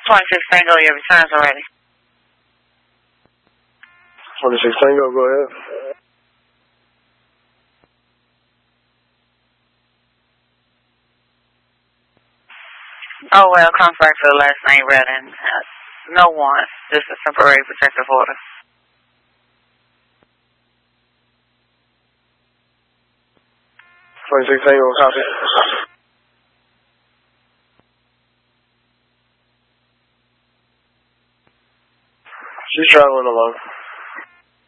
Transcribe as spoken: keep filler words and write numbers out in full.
twenty-six Tango, your returns already. twenty-six Tango, go ahead. Oh, well, confirm for the last name read in. Uh, no warrants, just a temporary protective order. twenty-six Tango, copy. She's traveling alone.